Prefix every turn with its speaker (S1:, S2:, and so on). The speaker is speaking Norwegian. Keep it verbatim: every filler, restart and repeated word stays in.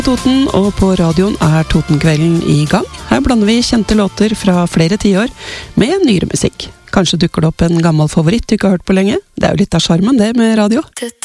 S1: Toten, og på radioen er Totenkvelden i gang. Her blander vi kjente låter fra flere tiår med nyere musikk. Kanskje dukker det opp en gammel favoritt du ikke har hørt på lenge. Det er jo litt av charmen det med radio.